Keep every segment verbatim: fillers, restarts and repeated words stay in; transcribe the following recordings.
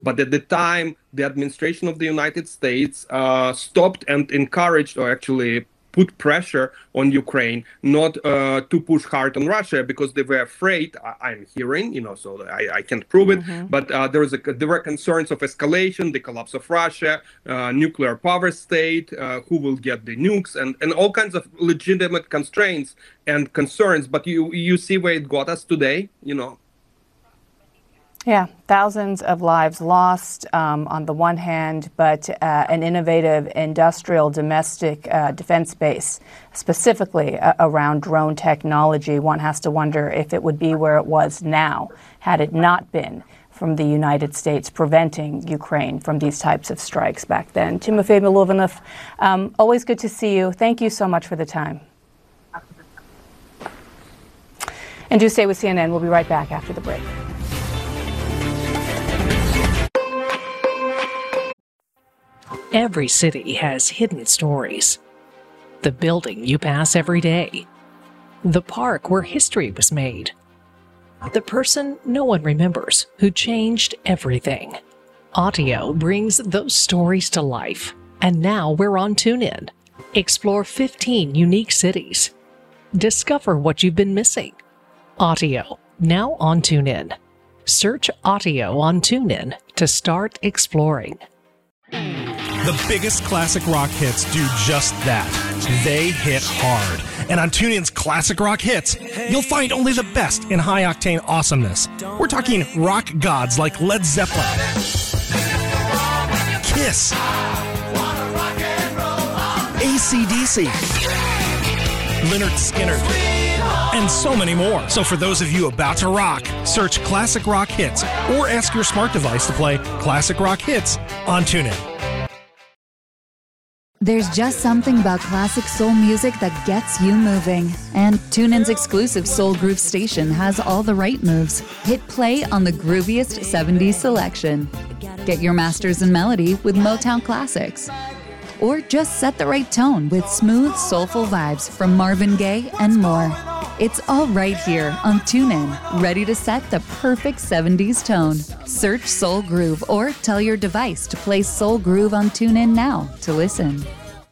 But at the time, the administration of the United States uh, stopped and encouraged, or actually put pressure on Ukraine not uh, to push hard on Russia because they were afraid. I, I'm hearing, you know, so I, I can't prove it, Mm-hmm. but uh, there was a, there were concerns of escalation, the collapse of Russia, uh, nuclear power state, uh, who will get the nukes, and, and all kinds of legitimate constraints and concerns. But you you see where it got us today, you know. Yeah, thousands of lives lost um, on the one hand, but uh, an innovative industrial domestic uh, defense base, specifically uh, around drone technology. One has to wonder if it would be where it was now, had it not been from the United States preventing Ukraine from these types of strikes back then. Timofey Milovanov, um, always good to see you. Thank you so much for the time. And do stay with C N N. We'll be right back after the break. Every city has hidden stories. The building you pass every day. The park where history was made. The person no one remembers who changed everything. Audio brings those stories to life. And now we're on TuneIn. Explore fifteen unique cities. Discover what you've been missing. Audio, now on TuneIn. Search Audio on TuneIn to start exploring. The biggest classic rock hits do just that. They hit hard. And on TuneIn's Classic Rock Hits, you'll find only the best in high-octane awesomeness. We're talking rock gods like Led Zeppelin, Kiss, A C D C, Lynyrd Skynyrd, and so many more. So for those of you about to rock, search Classic Rock Hits or ask your smart device to play Classic Rock Hits on TuneIn. There's just something about classic soul music that gets you moving. And TuneIn's exclusive Soul Groove station has all the right moves. Hit play on the grooviest seventies selection. Get your masters in melody with Motown classics. Or just set the right tone with smooth, soulful vibes from Marvin Gaye and more. It's all right here on TuneIn, ready to set the perfect seventies tone. Search Soul Groove or tell your device to play Soul Groove on TuneIn now to listen.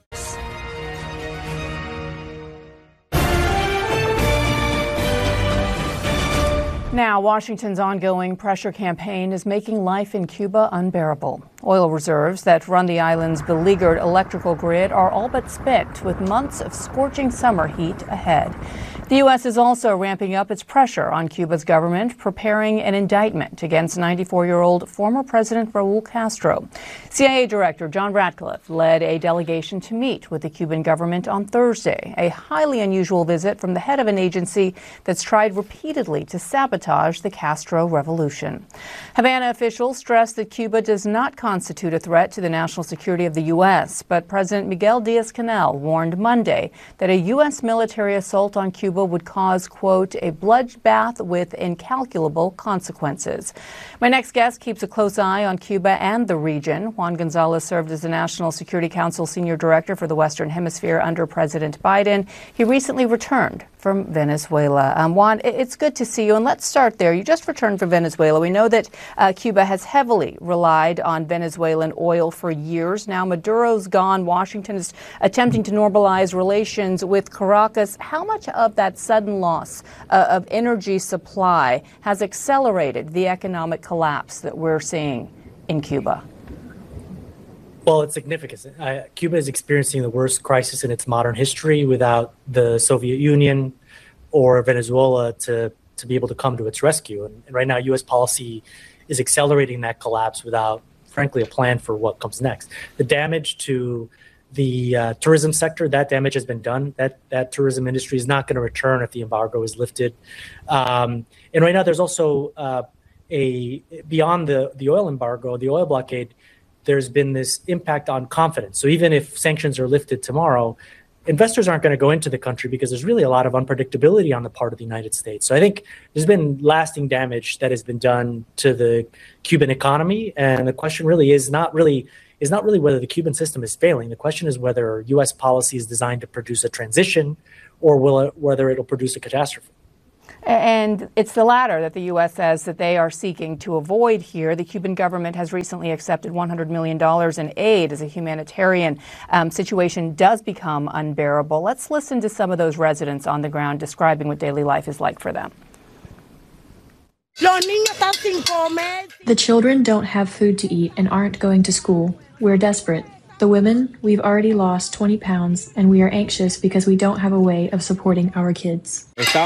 Now, Washington's ongoing pressure campaign is making life in Cuba unbearable. Oil reserves that run the island's beleaguered electrical grid are all but spent, with months of scorching summer heat ahead. The U S is also ramping up its pressure on Cuba's government, preparing an indictment against ninety-four-year-old former President Raul Castro. C I A Director John Ratcliffe led a delegation to meet with the Cuban government on Thursday, a highly unusual visit from the head of an agency that's tried repeatedly to sabotage the Castro revolution. Havana officials stressed that Cuba does not constitute a threat to the national security of the U S, but President Miguel Diaz-Canel warned Monday that a U S military assault on Cuba would cause, quote, a bloodbath with incalculable consequences. My next guest keeps a close eye on Cuba and the region. Juan Gonzalez served as the National Security Council Senior Director for the Western Hemisphere under President Biden. He recently returned from Venezuela. Um, Juan, it's good to see you, and let's start there. You just returned from Venezuela. We know that uh, Cuba has heavily relied on Venezuelan oil for years. Now Maduro's gone. Washington is attempting to normalize relations with Caracas. How much of that sudden loss uh, of energy supply has accelerated the economic collapse that we're seeing in Cuba? Well, it's significant. Uh, Cuba is experiencing the worst crisis in its modern history without the Soviet Union or Venezuela to, to be able to come to its rescue. And, and right now, U S policy is accelerating that collapse without, frankly, a plan for what comes next. The damage to the uh, tourism sector, that damage has been done. That that tourism industry is not going to return if the embargo is lifted. Um, and right now, there's also uh, a beyond the, the oil embargo, the oil blockade, there's been this impact on confidence. So even if sanctions are lifted tomorrow, investors aren't going to go into the country because there's really a lot of unpredictability on the part of the United States. So I think there's been lasting damage that has been done to the Cuban economy. And the question really is not really is not really whether the Cuban system is failing. The question is whether U S policy is designed to produce a transition or will it, whether it'll produce a catastrophe. And it's the latter that the U S says that they are seeking to avoid here. The Cuban government has recently accepted one hundred million dollars in aid as a humanitarian um, situation does become unbearable. Let's listen to some of those residents on the ground describing what daily life is like for them. The children don't have food to eat and aren't going to school. We're desperate. The women, we've already lost twenty pounds, and we are anxious because we don't have a way of supporting our kids.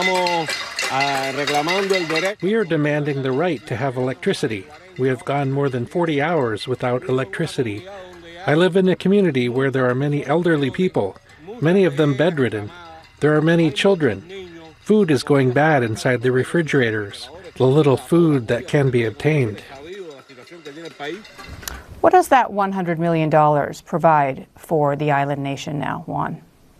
We are demanding the right to have electricity. We have gone more than forty hours without electricity. I live in a community where there are many elderly people, many of them bedridden. There are many children. Food is going bad inside the refrigerators, the little food that can be obtained. What does that one hundred million dollars provide for the island nation now, Juan?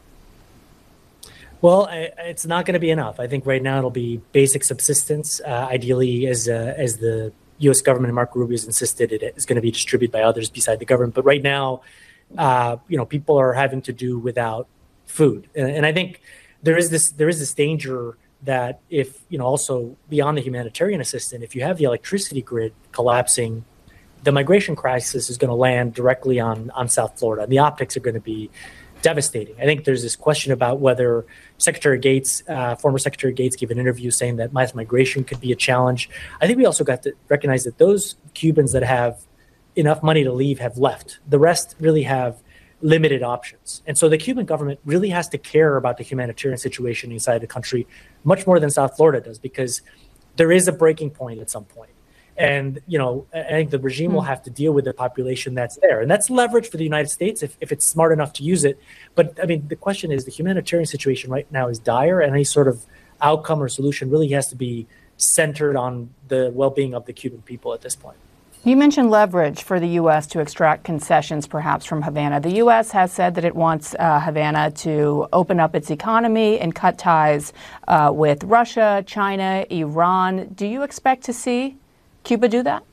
Well, it's not going to be enough. I think right now it'll be basic subsistence. Uh, ideally, as uh, as the U S government and Marco Rubio has insisted, it is going to be distributed by others beside the government. But right now, uh, you know, people are having to do without food, and, and I think there is this there is this danger that if, you know, also beyond the humanitarian assistance, if you have the electricity grid collapsing, the migration crisis is going to land directly on, on South Florida. And the optics are going to be devastating. I think there's this question about whether Secretary Gates, uh, former Secretary Gates, gave an interview saying that mass migration could be a challenge. I think we also got to recognize that those Cubans that have enough money to leave have left. The rest really have limited options. And so the Cuban government really has to care about the humanitarian situation inside the country much more than South Florida does, because there is a breaking point at some point. And, you know, I think the regime mm. will have to deal with the population that's there. And that's leverage for the United States if, if it's smart enough to use it. But, I mean, the question is the humanitarian situation right now is dire, and any sort of outcome or solution really has to be centered on the well-being of the Cuban people at this point. You mentioned leverage for the U S to extract concessions, perhaps, from Havana. The U S has said that it wants uh, Havana to open up its economy and cut ties uh, with Russia, China, Iran. Do you expect to see Cuba do that?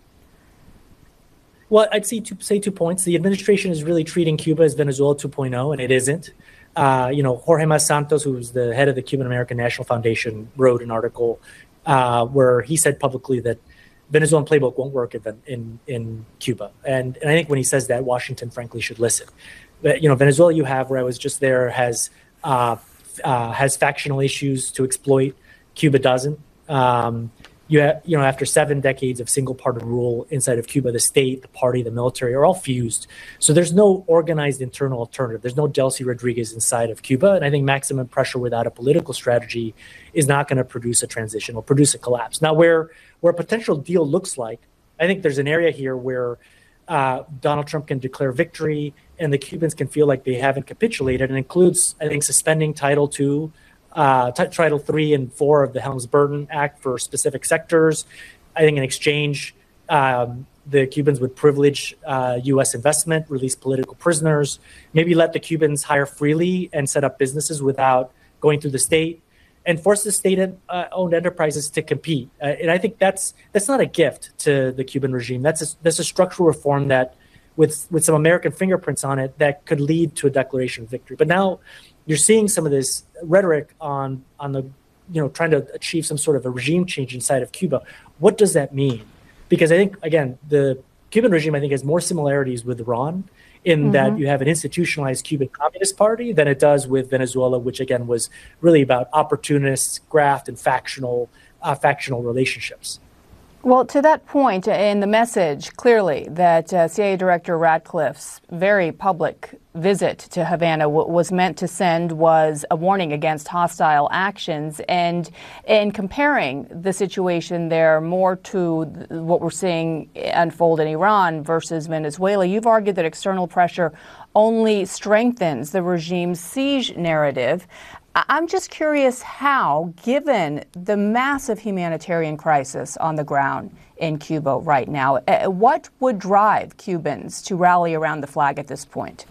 Well, I'd say two, say two points. The administration is really treating Cuba as Venezuela two point oh, and it isn't. Uh, you know, Jorge Mas Santos, who's the head of the Cuban American National Foundation, wrote an article uh, where he said publicly that Venezuelan playbook won't work in, in, in Cuba. And, and I think when he says that, Washington, frankly, should listen. But, you know, Venezuela you have, where I was just there, has uh, uh, has factional issues to exploit. Cuba doesn't. Um, you, have, you know, after seven decades of single-party rule inside of Cuba, the state, the party, the military are all fused. So there's no organized internal alternative. There's no Delcy Rodriguez inside of Cuba. And I think maximum pressure without a political strategy is not going to produce a transition or produce a collapse. Now, where where a potential deal looks like, I think there's an area here where uh, Donald Trump can declare victory and the Cubans can feel like they haven't capitulated. And includes, I think, suspending Title Two, uh, t- Title Three and Four of the Helms-Burton Act for specific sectors. I think in exchange, um, the Cubans would privilege uh, U S investment, release political prisoners, maybe let the Cubans hire freely and set up businesses without going through the state, and force the state-owned enterprises to compete. Uh, and I think that's that's not a gift to the Cuban regime. That's a, that's a structural reform that, with with some American fingerprints on it, that could lead to a declaration of victory. But now you're seeing some of this rhetoric on on the, you know, trying to achieve some sort of a regime change inside of Cuba. What does that mean? Because I think, again, the Cuban regime, I think, has more similarities with Iran in mm-hmm. that you have an institutionalized Cuban Communist Party than it does with Venezuela, which, again, was really about opportunists, graft, and factional uh, factional relationships. Well, to that point, in the message, clearly, that uh, C I A Director Ratcliffe's very public visit to Havana w- was meant to send was a warning against hostile actions. And in comparing the situation there more to th- what we're seeing unfold in Iran versus Venezuela, you've argued that external pressure only strengthens the regime's siege narrative. I'm just curious how, given the massive humanitarian crisis on the ground in Cuba right now, what would drive Cubans to rally around the flag at this point?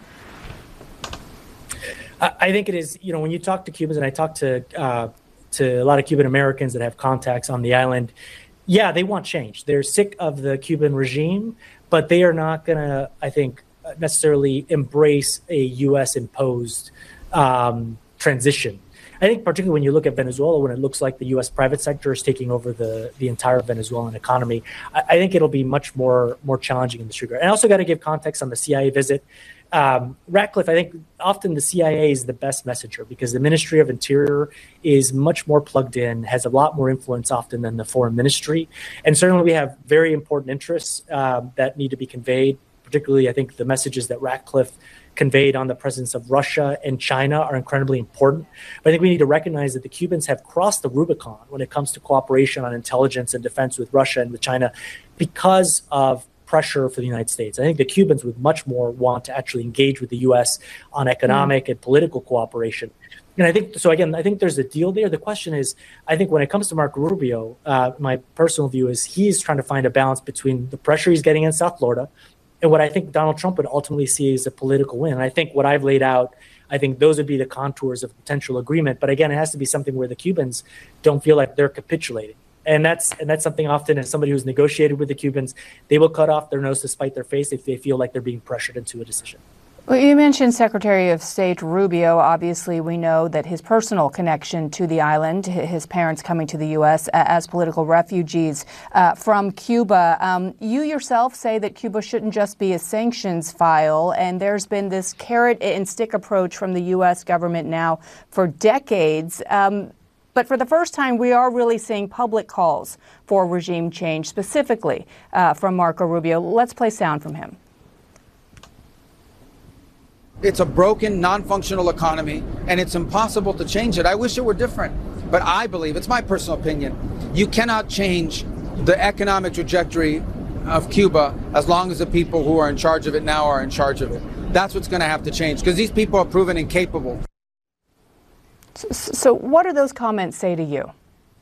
I think it is, you know, when you talk to Cubans, and I talk to uh, to a lot of Cuban Americans that have contacts on the island, yeah, they want change. They're sick of the Cuban regime, but they are not going to, I think, necessarily embrace a U S imposed um transition. I think particularly when you look at Venezuela, when it looks like the U S private sector is taking over the, the entire Venezuelan economy, I, I think it'll be much more more challenging in this regard. And I also got to give context on the C I A visit. Um, Ratcliffe, I think often the C I A is the best messenger because the Ministry of Interior is much more plugged in, has a lot more influence often than the Foreign Ministry. And certainly we have very important interests um, that need to be conveyed, particularly I think the messages that Ratcliffe conveyed on the presence of Russia and China are incredibly important. But I think we need to recognize that the Cubans have crossed the Rubicon when it comes to cooperation on intelligence and defense with Russia and with China because of pressure for the United States. I think the Cubans would much more want to actually engage with the U S on economic mm. and political cooperation. And I think, so again, I think there's a deal there. The question is, I think when it comes to Marco Rubio, uh, my personal view is he's trying to find a balance between the pressure he's getting in South Florida and what I think Donald Trump would ultimately see as a political win. And I think what I've laid out, I think those would be the contours of potential agreement. But again, it has to be something where the Cubans don't feel like they're capitulating. And that's and that's something often as somebody who's negotiated with the Cubans, they will cut off their nose to spite their face if they feel like they're being pressured into a decision. Well, you mentioned Secretary of State Rubio. Obviously, we know that his personal connection to the island, his parents coming to the U S as political refugees uh, from Cuba. Um, you yourself say that Cuba shouldn't just be a sanctions file, and there's been this carrot and stick approach from the U S government now for decades. Um, But for the first time, we are really seeing public calls for regime change, specifically uh, from Marco Rubio. Let's play sound from him. It's a broken, non-functional economy, and it's impossible to change it. I wish it were different, but I believe, it's my personal opinion, you cannot change the economic trajectory of Cuba as long as the people who are in charge of it now are in charge of it. That's what's going to have to change, because these people are proven incapable. So what do those comments say to you?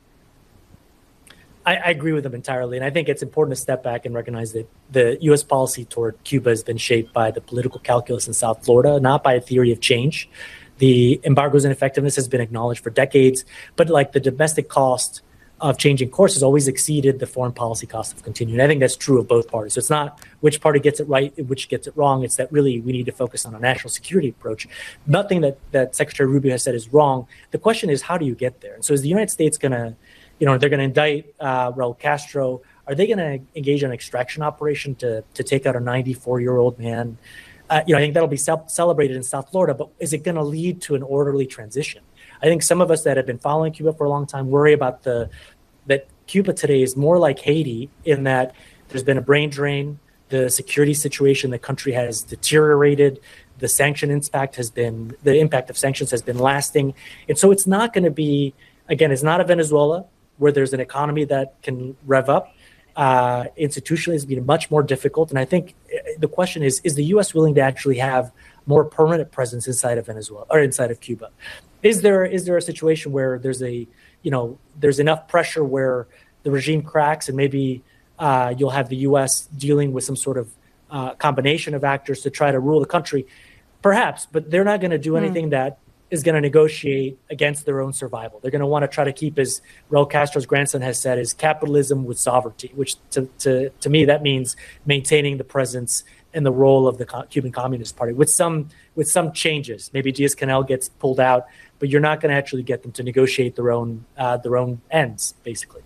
I, I agree with them entirely. And I think it's important to step back and recognize that the U S policy toward Cuba has been shaped by the political calculus in South Florida, not by a theory of change. The embargo's ineffectiveness has been acknowledged for decades, but like the domestic cost of changing course has always exceeded the foreign policy cost of continuing. I think that's true of both parties. So it's not which party gets it right, which gets it wrong. It's that really we need to focus on a national security approach. Nothing that, that Secretary Rubio has said is wrong. The question is, how do you get there? And so is the United States going to, you know, they're going to indict uh, Raul Castro. Are they going to engage in an extraction operation to, to take out a ninety-four-year-old man? Uh, you know, I think that'll be ce- celebrated in South Florida, but is it going to lead to an orderly transition? I think some of us that have been following Cuba for a long time worry about the that Cuba today is more like Haiti in that there's been a brain drain, the security situation in the country has deteriorated, the sanction impact has been, the impact of sanctions has been lasting. And so it's not going to be, again, it's not a Venezuela where there's an economy that can rev up. Uh, institutionally, it's been much more difficult. And I think the question is, is the U S willing to actually have more permanent presence inside of Venezuela or inside of Cuba? Is there is there a situation where there's a, you know, there's enough pressure where the regime cracks and maybe uh, you'll have the U S dealing with some sort of uh, combination of actors to try to rule the country? Perhaps, but they're not going to do mm. anything that is going to negotiate against their own survival. They're going to want to try to keep, as Raul Castro's grandson has said, is capitalism with sovereignty, which to, to, to me, that means maintaining the presence and the role of the Cuban Communist Party with some with some changes. Maybe Diaz-Canel gets pulled out, but you're not going to actually get them to negotiate their own uh, their own ends, basically.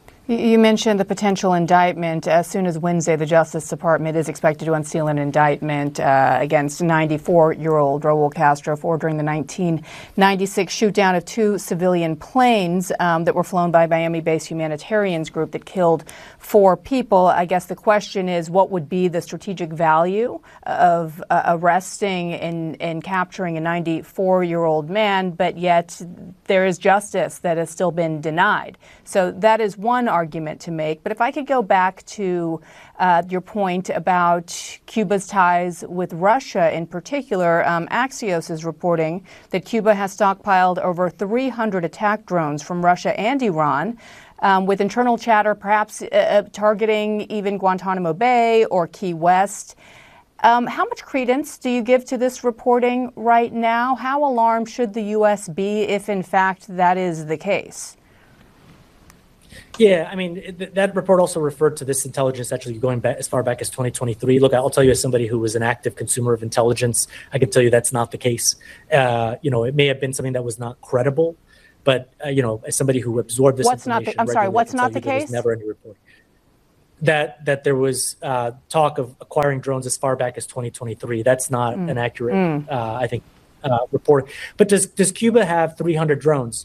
You mentioned the potential indictment. As soon as Wednesday, the Justice Department is expected to unseal an indictment uh, against ninety-four-year-old Raul Castro for ordering the nineteen ninety-six shoot-down of two civilian planes um, that were flown by a Miami-based humanitarians group that killed four people. I guess the question is, what would be the strategic value of uh, arresting and, and capturing a ninety-four-year-old man, but yet there is justice that has still been denied. So that is one argument to make. But if I could go back to uh, your point about Cuba's ties with Russia in particular, um, Axios is reporting that Cuba has stockpiled over three hundred attack drones from Russia and Iran, um, with internal chatter perhaps uh, targeting even Guantanamo Bay or Key West. Um, how much credence do you give to this reporting right now? How alarmed should the U S be if, in fact, that is the case? Yeah, I mean, th- that report also referred to this intelligence actually going back as far back as twenty twenty-three. Look, I'll tell you, as somebody who was an active consumer of intelligence, I can tell you that's not the case. Uh, you know, it may have been something that was not credible, but, uh, you know, as somebody who absorbed this what's information. Not the, I'm sorry, what's not the case? Never any report. That, that there was uh, talk of acquiring drones as far back as twenty twenty-three. That's not mm. an accurate, mm. uh, I think, uh, report. But does, does Cuba have three hundred drones?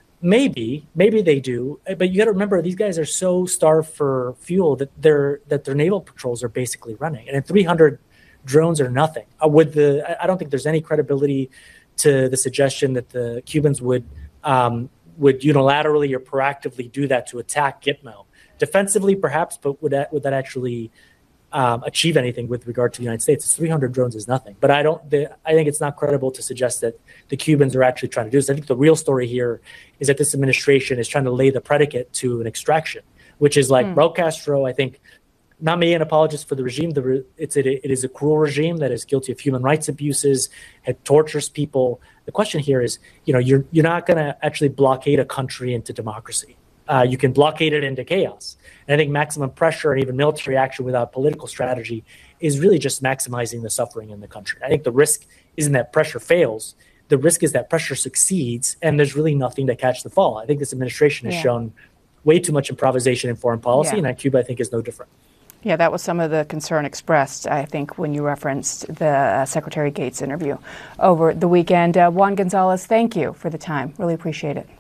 Maybe, maybe they do, but you got to remember these guys are so starved for fuel that their that their naval patrols are basically running, and at three hundred drones are nothing. Uh, with the, I don't think there's any credibility to the suggestion that the Cubans would um, would unilaterally or proactively do that to attack Gitmo. Defensively, perhaps, but would that would that actually um, achieve anything with regard to the United States? It's three hundred drones is nothing. But I don't. The, I think it's not credible to suggest that the Cubans are actually trying to do this. I think the real story here is that this administration is trying to lay the predicate to an extraction, which is like mm. Raul Castro. I think, not me an apologist for the regime. The re, it's a, it is a cruel regime that is guilty of human rights abuses, it tortures people. The question here is, you know, you're you're not going to actually blockade a country into democracy. Uh, you can blockade it into chaos. And I think maximum pressure and even military action without political strategy is really just maximizing the suffering in the country. I think the risk isn't that pressure fails. The risk is that pressure succeeds, and there's really nothing to catch the fall. I think this administration has yeah. shown way too much improvisation in foreign policy, yeah. and Cuba, I think, is no different. Yeah, that was some of the concern expressed, I think, when you referenced the uh, Secretary Gates interview over the weekend. Uh, Juan Gonzalez, thank you for the time. Really appreciate it.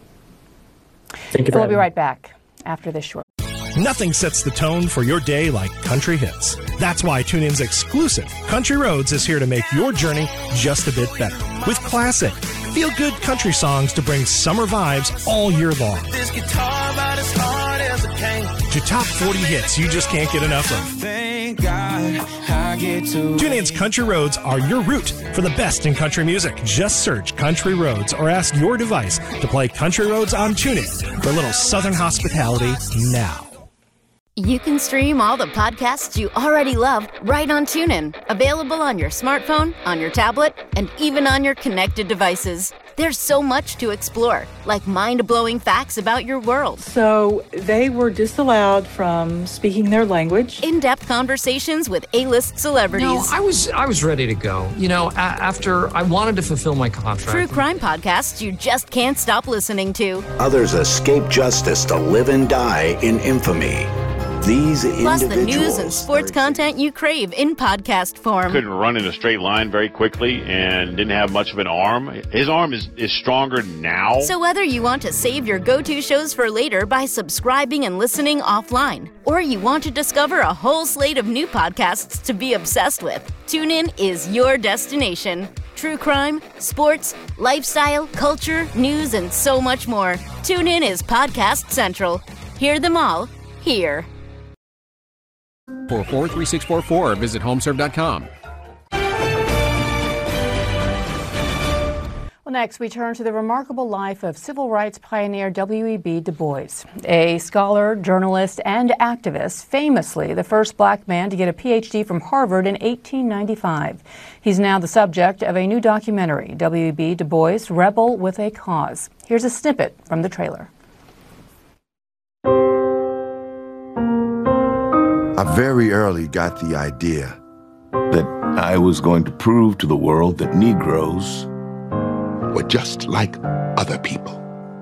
Thank you for We'll be me. right back after this short. Nothing sets the tone for your day like country hits. That's why TuneIn's exclusive Country Roads is here to make your journey just a bit better. With classic, feel-good country songs to bring summer vibes all year long. This guitar about as hard as it can. To top forty hits you just can't get enough of. Thank God I get to TuneIn's Country Roads are your route for the best in country music. Just search Country Roads or ask your device to play Country Roads on TuneIn for a little Southern hospitality now. You can stream all the podcasts you already love right on TuneIn. Available on your smartphone, on your tablet, and even on your connected devices. There's so much to explore, like mind-blowing facts about your world. So they were disallowed from speaking their language. In-depth conversations with A-list celebrities. No, I was I was ready to go. You know, a- after I wanted to fulfill my contract. True crime podcasts you just can't stop listening to. Others escape justice to live and die in infamy. These Plus the individuals news and sports content you crave in podcast form. Couldn't run in a straight line very quickly and didn't have much of an arm. His arm is, is stronger now. So whether you want to save your go-to shows for later by subscribing and listening offline, or you want to discover a whole slate of new podcasts to be obsessed with, TuneIn is your destination. True crime, sports, lifestyle, culture, news, and so much more. TuneIn is Podcast Central. Hear them all here. four four three six four four. Visit homeserve dot com. Well, next we turn to the remarkable life of civil rights pioneer W E B Du Bois, a scholar, journalist, and activist, famously the first black man to get a P H D from Harvard in eighteen ninety-five. He's now the subject of a new documentary, W E B Du Bois, Rebel with a Cause. Here's a snippet from the trailer. I very early got the idea that I was going to prove to the world that Negroes were just like other people.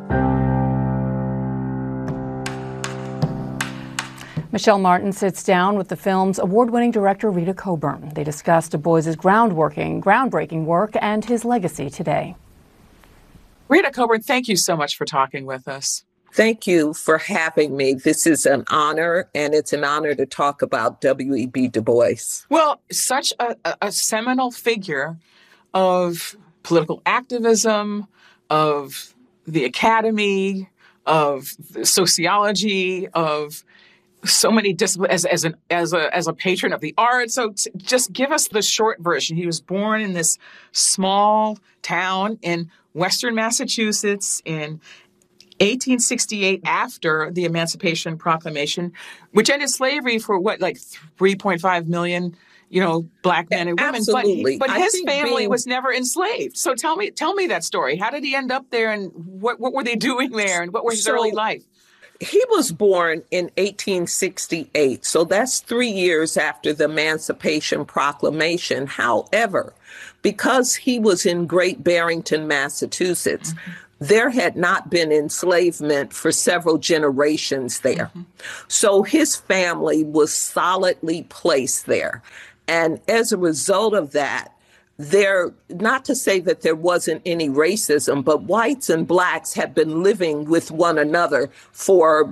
Michelle Martin sits down with the film's award-winning director Rita Coburn. They discuss Du Bois's groundworking, groundbreaking work and his legacy today. Rita Coburn, thank you so much for talking with us. Thank you for having me. This is an honor, and it's an honor to talk about W E B Du Bois. Well, such a, a seminal figure of political activism, of the academy, of sociology, of so many disciplines, as, as, an, as, a, as a patron of the arts. So t- just give us the short version. He was born in this small town in Western Massachusetts in eighteen sixty-eight, after the Emancipation Proclamation, which ended slavery for what, like three point five million, you know, black men and women. Absolutely. But, but I his think family being... was never enslaved. So tell me, tell me that story. How did he end up there, and what, what were they doing there, and what was his so, early life? He was born in eighteen sixty-eight, so that's three years after the Emancipation Proclamation. However, because he was in Great Barrington, Massachusetts, mm-hmm. there had not been enslavement for several generations there. Mm-hmm. So his family was solidly placed there. And as a result of that, there, not to say that there wasn't any racism, but whites and blacks had been living with one another for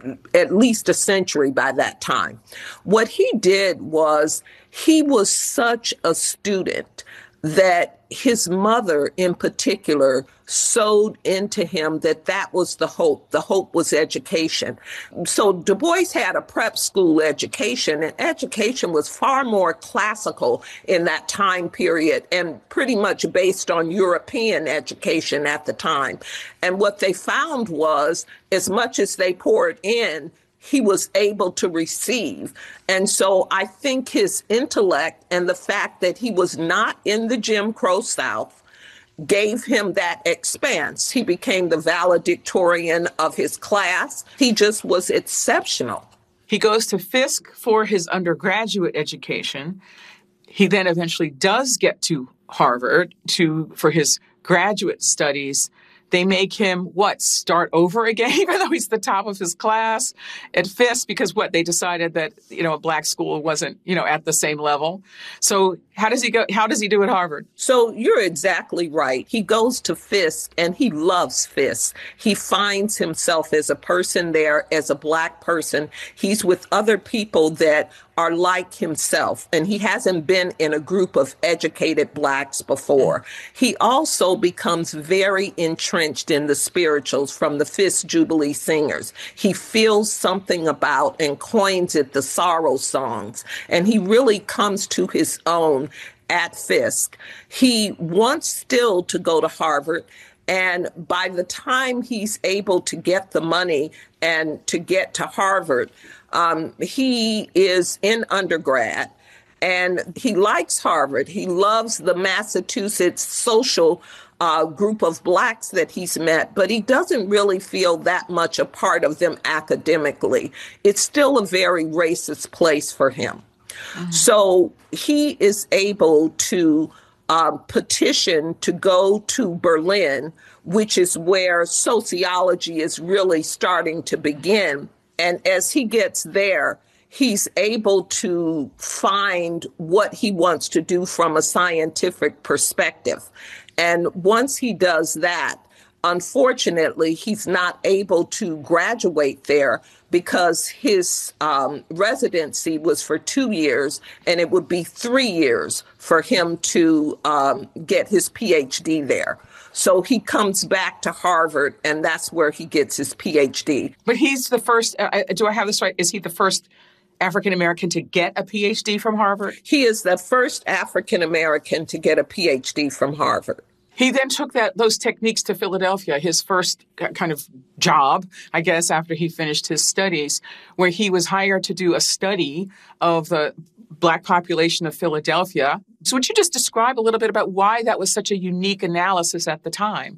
at least a century by that time. What he did was he was such a student that his mother in particular sewed into him that that was the hope. The hope was education. So Du Bois had a prep school education, and education was far more classical in that time period and pretty much based on European education at the time. And what they found was, as much as they poured in, he was able to receive. And so I think his intellect and the fact that he was not in the Jim Crow South gave him that expanse. He became the valedictorian of his class. He just was exceptional. He goes to Fisk for his undergraduate education. He then eventually does get to Harvard to for his graduate studies. They make him, what, start over again, even though he's the top of his class at Fisk, because what, they decided that, you know, a black school wasn't, you know, at the same level. So how does he go? How does he do at Harvard? So you're exactly right. He goes to Fisk and he loves Fisk. He finds himself as a person there, as a black person. He's with other people that are like himself, and he hasn't been in a group of educated blacks before. He also becomes very entrenched in the spirituals from the Fisk Jubilee Singers. He feels something about and coins it the sorrow songs, and he really comes to his own at Fisk. He wants still to go to Harvard, and by the time he's able to get the money and to get to Harvard, um, he is in undergrad, and he likes Harvard. He loves the Massachusetts social uh, group of blacks that he's met, but he doesn't really feel that much a part of them academically. It's still a very racist place for him. Mm-hmm. So he is able to uh, petition to go to Berlin, which is where sociology is really starting to begin. And as he gets there, he's able to find what he wants to do from a scientific perspective. And once he does that, unfortunately, he's not able to graduate there because his um, residency was for two years, and it would be three years for him to um, get his P H D there. So he comes back to Harvard, and that's where he gets his P H D. But he's the first, uh, do I have this right? Is he the first African-American to get a P H D from Harvard? He is the first African-American to get a P H D from Harvard. He then took that those techniques to Philadelphia, his first kind of job, I guess, after he finished his studies, where he was hired to do a study of the Black population of Philadelphia. So would you just describe a little bit about why that was such a unique analysis at the time?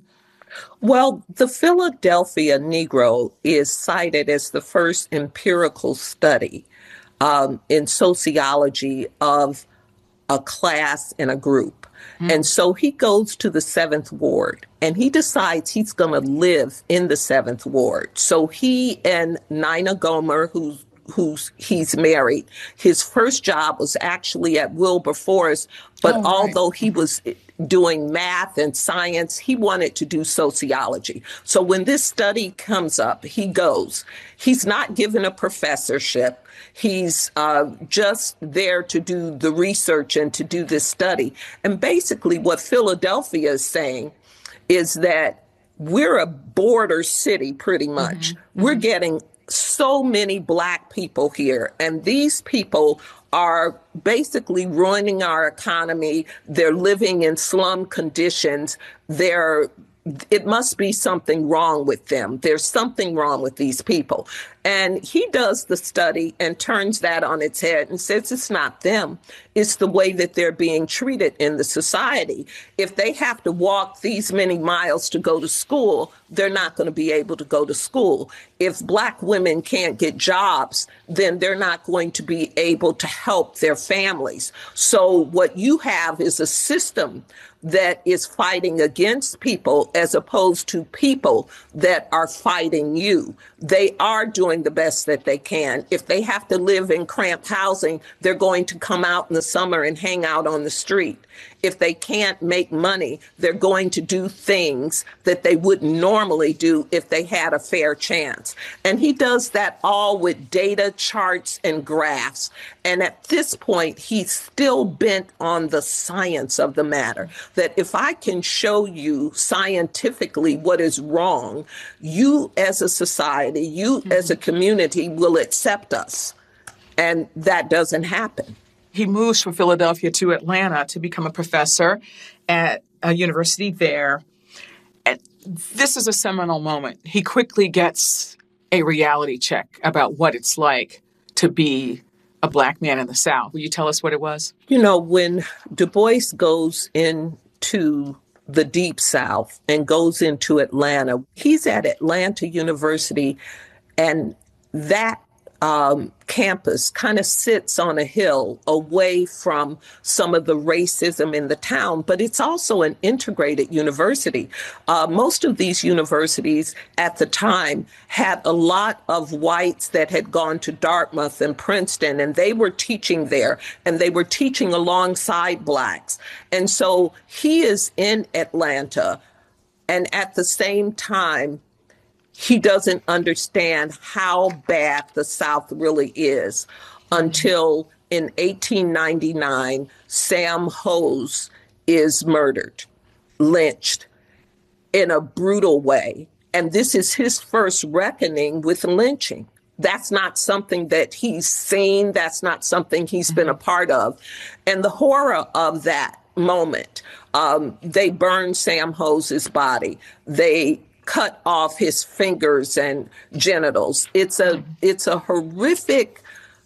Well, the Philadelphia Negro is cited as the first empirical study um, in sociology of a class and a group. And so he goes to the seventh Ward, and he decides he's going to live in the seventh Ward. So he and Nina Gomer, who's who's he's married, his first job was actually at Wilberforce, but oh, right. although he was doing math and science, he wanted to do sociology. So when this study comes up, he goes. He's not given a professorship. He's uh, just there to do the research and to do this study. And basically what Philadelphia is saying is that we're a border city pretty much. Mm-hmm. We're getting so many Black people here, and these people are basically ruining our economy. They're living in slum conditions. They're It must be something wrong with them. There's something wrong with these people. And he does the study and turns that on its head and says it's not them. It's the way that they're being treated in the society. If they have to walk these many miles to go to school, they're not going to be able to go to school. If Black women can't get jobs, then they're not going to be able to help their families. So what you have is a system that is fighting against people as opposed to people that are fighting you. They are doing the best that they can. If they have to live in cramped housing, they're going to come out in the summer and hang out on the street. If they can't make money, they're going to do things that they wouldn't normally do if they had a fair chance. And he does that all with data, charts, and graphs. And at this point, he's still bent on the science of the matter, that if I can show you scientifically what is wrong, you as a society, you mm-hmm. as a community will accept us. And that doesn't happen. He moves from Philadelphia to Atlanta to become a professor at a university there. And this is a seminal moment. He quickly gets a reality check about what it's like to be a Black man in the South. Will you tell us what it was? You know, when Du Bois goes into the Deep South and goes into Atlanta, he's at Atlanta University, and that Um, campus kind of sits on a hill away from some of the racism in the town, but it's also an integrated university. Uh, most of these universities at the time had a lot of whites that had gone to Dartmouth and Princeton, and they were teaching there, and they were teaching alongside Blacks. And so he is in Atlanta, and at the same time, he doesn't understand how bad the South really is until in eighteen ninety-nine, Sam Hose is murdered, lynched in a brutal way. And this is his first reckoning with lynching. That's not something that he's seen. That's not something he's been a part of. And the horror of that moment, um, they burned Sam Hose's body. They cut off his fingers and genitals. It's a it's a horrific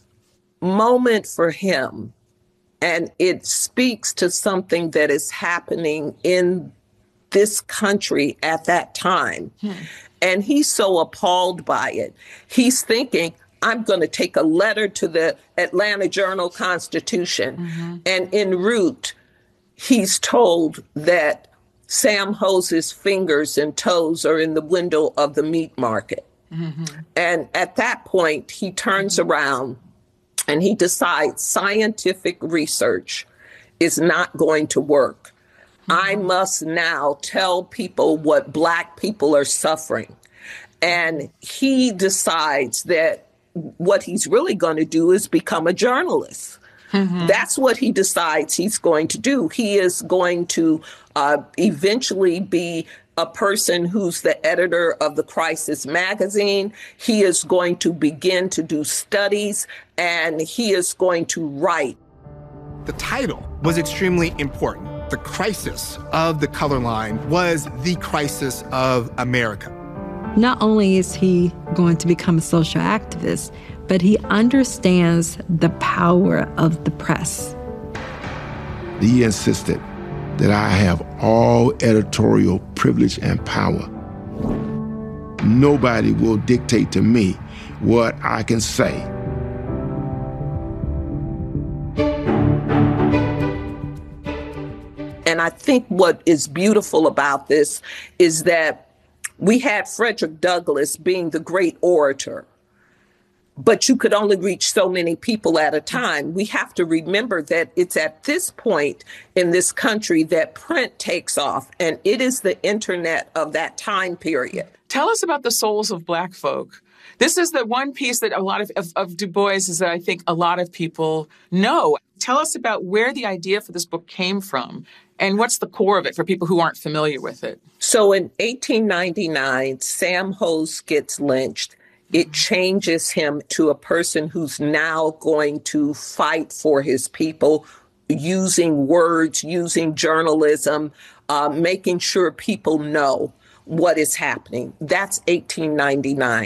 moment for him. And it speaks to something that is happening in this country at that time. Hmm. And he's so appalled by it. He's thinking, I'm going to take a letter to the Atlanta Journal-Constitution. Mm-hmm. And en route, he's told that Sam Hose's fingers and toes are in the window of the meat market. Mm-hmm. And at that point, he turns mm-hmm. around and he decides scientific research is not going to work. Mm-hmm. I must now tell people what Black people are suffering. And he decides that what he's really going to do is become a journalist. Mm-hmm. That's what he decides he's going to do. He is going to uh, eventually be a person who's the editor of the Crisis magazine. He is going to begin to do studies, and he is going to write. The title was extremely important. The crisis of the color line was the crisis of America. Not only is he going to become a social activist, but he understands the power of the press. He insisted that I have all editorial privilege and power. Nobody will dictate to me what I can say. And I think what is beautiful about this is that we had Frederick Douglass being the great orator, but you could only reach so many people at a time. We have to remember that it's at this point in this country that print takes off, and it is the internet of that time period. Tell us about the souls of Black folk. This is the one piece that a lot of, of, of Du Bois is that I think a lot of people know. Tell us about where the idea for this book came from and what's the core of it for people who aren't familiar with it. So in eighteen ninety-nine, Sam Hose gets lynched. It changes him to a person who's now going to fight for his people, using words, using journalism, uh, making sure people know what is happening. That's eighteen ninety-nine.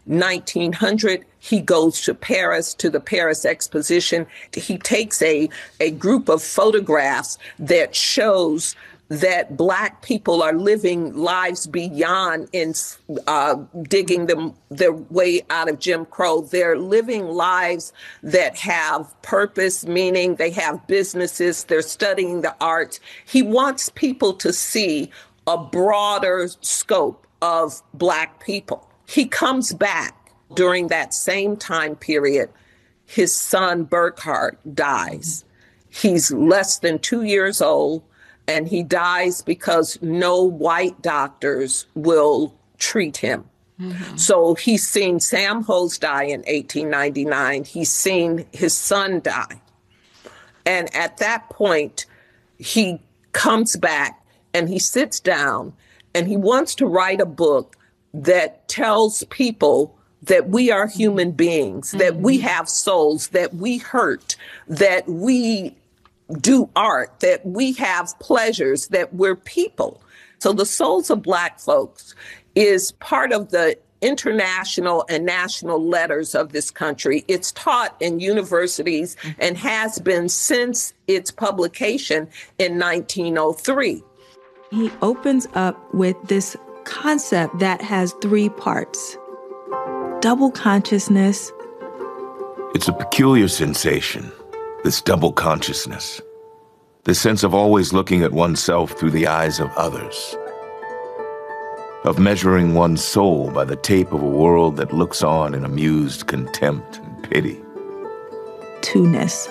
nineteen hundred, he goes to Paris, to the Paris Exposition. He takes a, a group of photographs that shows that Black people are living lives beyond in uh, digging them their way out of Jim Crow. They're living lives that have purpose, meaning they have businesses, they're studying the arts. He wants people to see a broader scope of Black people. He comes back during that same time period. His son, Burkhart, dies. He's less than two years old, and he dies because no white doctors will treat him. Mm-hmm. So he's seen Sam Hose die in eighteen ninety-nine. He's seen his son die. And at that point, he comes back and he sits down and he wants to write a book that tells people that we are human beings, mm-hmm. that we have souls, that we hurt, that we do art, that we have pleasures, that we're people. So the Souls of Black Folks is part of the international and national letters of this country. It's taught in universities and has been since its publication in nineteen oh three. He opens up with this concept that has three parts. Double consciousness. It's a peculiar sensation, this double consciousness, the sense of always looking at oneself through the eyes of others, of measuring one's soul by the tape of a world that looks on in amused contempt and pity. Two-ness.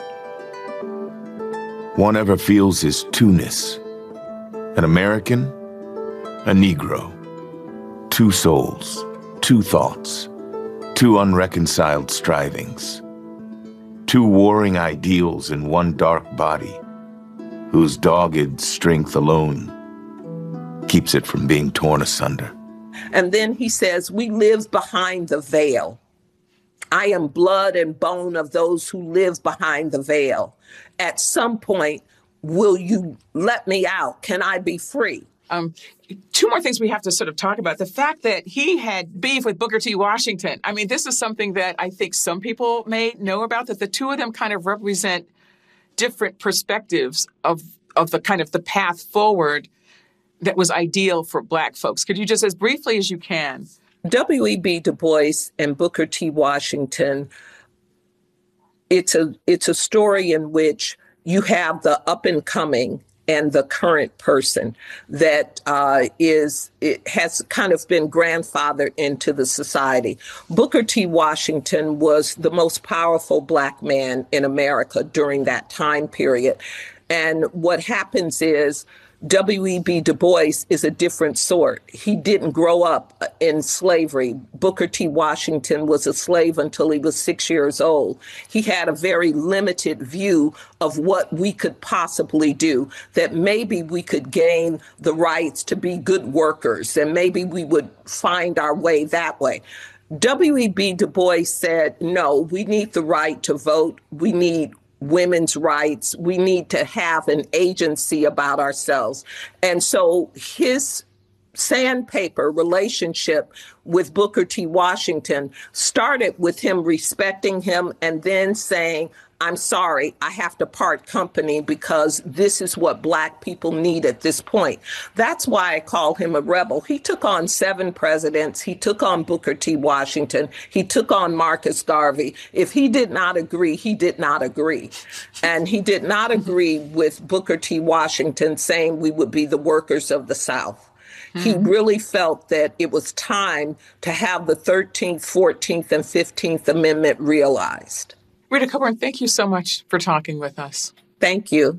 One ever feels his two-ness. An American, a Negro. Two souls, two thoughts, two unreconciled strivings. Two warring ideals in one dark body, whose dogged strength alone keeps it from being torn asunder. And then he says, we live behind the veil. I am blood and bone of those who live behind the veil. At some point, will you let me out? Can I be free? Um, two more things we have to sort of talk about. The fact that he had beef with Booker T. Washington. I mean, this is something that I think some people may know about, that the two of them kind of represent different perspectives of, of the kind of the path forward that was ideal for Black folks. Could you just, as briefly as you can? W E B Du Bois and Booker T. Washington, it's a, it's a story in which you have the up and coming and the current person that uh, is it has kind of been grandfathered into the society. Booker T. Washington was the most powerful Black man in America during that time period. And what happens is W E B Du Bois is a different sort. He didn't grow up in slavery. Booker T. Washington was a slave until he was six years old. He had a very limited view of what we could possibly do, that maybe we could gain the rights to be good workers, and maybe we would find our way that way. W E B Du Bois said, no, we need the right to vote. We need women's rights. We need to have an agency about ourselves. And so his sandpaper relationship with Booker T. Washington started with him respecting him and then saying, I'm sorry, I have to part company because this is what Black people need at this point. That's why I call him a rebel. He took on seven presidents. He took on Booker T. Washington. He took on Marcus Garvey. If he did not agree, he did not agree. And he did not agree with Booker T. Washington saying we would be the workers of the South. Mm-hmm. He really felt that it was time to have the thirteenth, fourteenth, and fifteenth Amendment realized. Rita Coburn, thank you so much for talking with us. Thank you.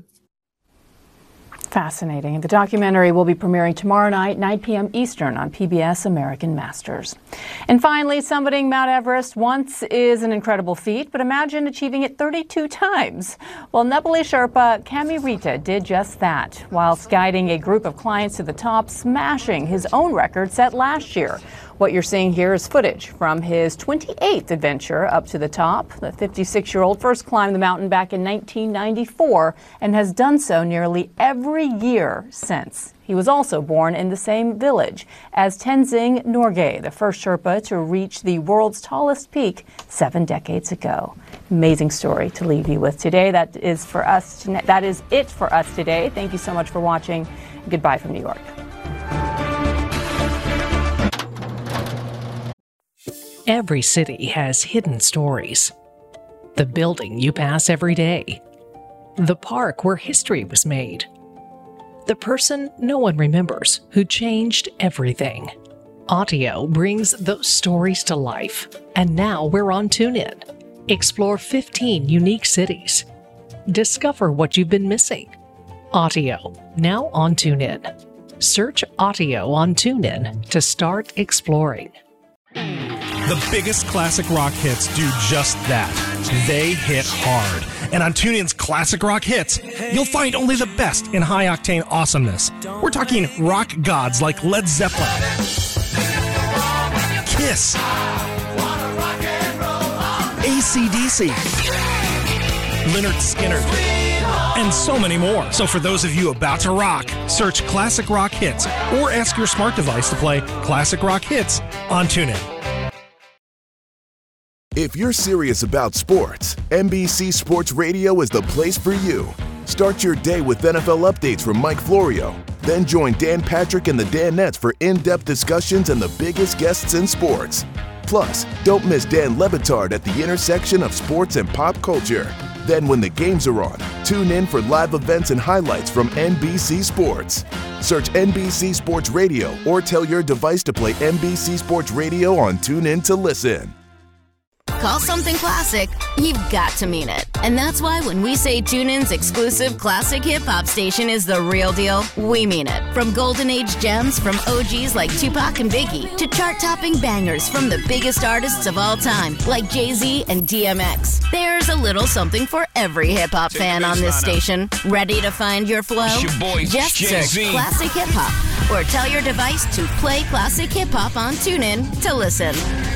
Fascinating. The documentary will be premiering tomorrow night, nine p.m. Eastern on P B S American Masters. And finally, summiting Mount Everest once is an incredible feat, but imagine achieving it thirty-two times. Well, Nepali Sherpa Kami Rita did just that, whilst guiding a group of clients to the top, smashing his own record set last year. What you're seeing here is footage from his twenty-eighth adventure up to the top. The fifty-six-year-old first climbed the mountain back in nineteen ninety-four and has done so nearly every year since. He was also born in the same village as Tenzing Norgay, the first Sherpa to reach the world's tallest peak seven decades ago. Amazing story to leave you with today. That is for us. That is it for us today. Thank you so much for watching. Goodbye from New York. Every city has hidden stories. The building you pass every day. The park where history was made. The person no one remembers who changed everything. Audio brings those stories to life. And now we're on TuneIn. Explore fifteen unique cities. Discover what you've been missing. Audio, now on TuneIn. Search Audio on TuneIn to start exploring. The biggest classic rock hits do just that. They hit hard. And on TuneIn's Classic Rock Hits, you'll find only the best in high-octane awesomeness. We're talking rock gods like Led Zeppelin, Kiss, A C D C, Lynyrd Skynyrd, and so many more. So for those of you about to rock, search Classic Rock Hits or ask your smart device to play Classic Rock Hits on TuneIn. If you're serious about sports, N B C Sports Radio is the place for you. Start your day with N F L updates from Mike Florio. Then join Dan Patrick and the Danettes for in-depth discussions and the biggest guests in sports. Plus, don't miss Dan Le Batard at the intersection of sports and pop culture. Then when the games are on, tune in for live events and highlights from N B C Sports. Search N B C Sports Radio or tell your device to play N B C Sports Radio on TuneIn to listen. Call something classic, you've got to mean it. And that's why when we say TuneIn's exclusive classic hip-hop station is the real deal, we mean it. From golden age gems from O Gs like Tupac and Biggie to chart-topping bangers from the biggest artists of all time like Jay-Z and D M X. There's a little something for every hip-hop fan on this station. Ready to find your flow? It's your boy, Just Jay-Z. search Classic Hip Hop or tell your device to play Classic Hip Hop on TuneIn to listen.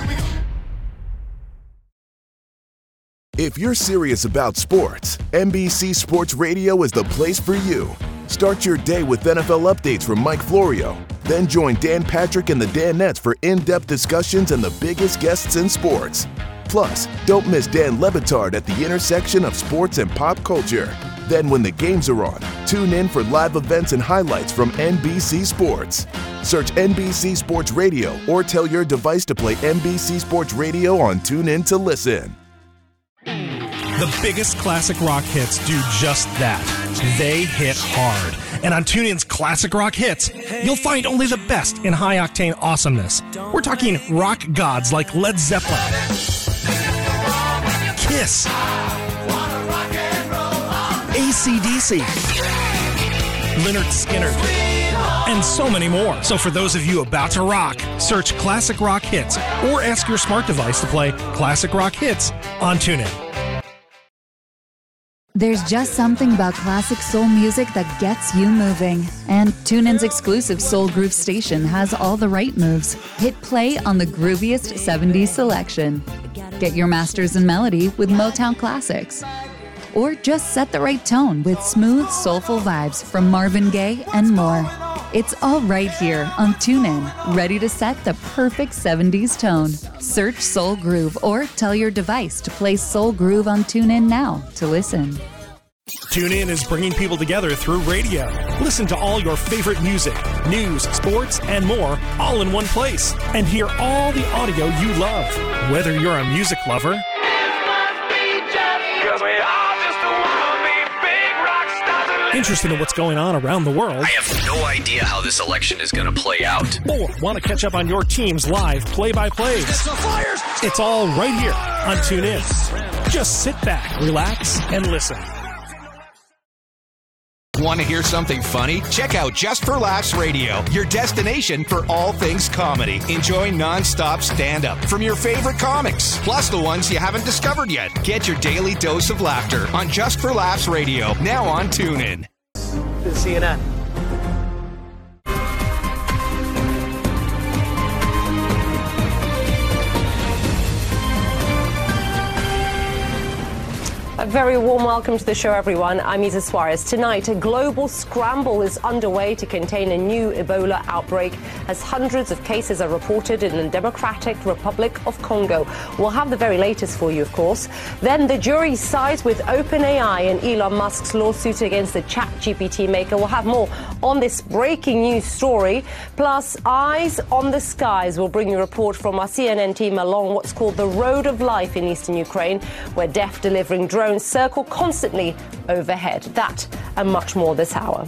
If you're serious about sports, N B C Sports Radio is the place for you. Start your day with N F L updates from Mike Florio. Then join Dan Patrick and the Danettes for in-depth discussions and the biggest guests in sports. Plus, don't miss Dan Le Batard at the intersection of sports and pop culture. Then when the games are on, tune in for live events and highlights from N B C Sports. Search N B C Sports Radio or tell your device to play N B C Sports Radio on TuneIn to listen. The biggest classic rock hits do just that. They hit hard. And on TuneIn's Classic Rock Hits, you'll find only the best in high-octane awesomeness. We're talking rock gods like Led Zeppelin, Kiss, A C D C, Lynyrd Skynyrd, and so many more. So for those of you about to rock, search Classic Rock Hits or ask your smart device to play Classic Rock Hits on TuneIn. There's just something about classic soul music that gets you moving. And TuneIn's exclusive Soul Groove station has all the right moves. Hit play on the grooviest seventies selection. Get your masters in melody with Motown classics. Or just set the right tone with smooth, soulful vibes from Marvin Gaye and more. It's all right here on TuneIn, ready to set the perfect seventies tone. Search Soul Groove or tell your device to play Soul Groove on TuneIn now to listen. TuneIn is bringing people together through radio. Listen to all your favorite music, news, sports, and more all in one place. And hear all the audio you love. Whether you're a music lover, interested in what's going on around the world, I have no idea how this election is going to play out, or want to catch up on your team's live play-by-plays, it's all right here on TuneIn. Just sit back, relax, and listen. Want to hear something funny? Check out Just for Laughs Radio, your destination for all things comedy. Enjoy non-stop stand-up from your favorite comics, plus the ones you haven't discovered yet. Get your daily dose of laughter on Just for Laughs Radio, now on TuneIn. C N N. A very warm welcome to the show, everyone. I'm Isa Suarez. Tonight, a global scramble is underway to contain a new Ebola outbreak as hundreds of cases are reported in the Democratic Republic of Congo. We'll have the very latest for you, of course. Then the jury sides with OpenAI and Elon Musk's lawsuit against the ChatGPT maker. We'll have more on this breaking news story. Plus, eyes on the skies will bring you a report from our C N N team along what's called the Road of Life in eastern Ukraine, where death-delivering drones circle constantly overhead. That and much more this hour.